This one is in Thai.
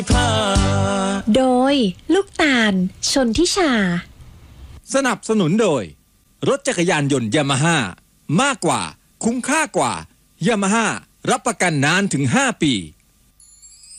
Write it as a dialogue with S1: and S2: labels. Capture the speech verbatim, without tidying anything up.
S1: โดยลูกตาลชนทิชา
S2: สนับสนุนโดยรถจักรยานยนต์ยามาฮ่ามากกว่าคุ้มค่ากว่ายามาฮ่ารับประกันนานถึงห้าปี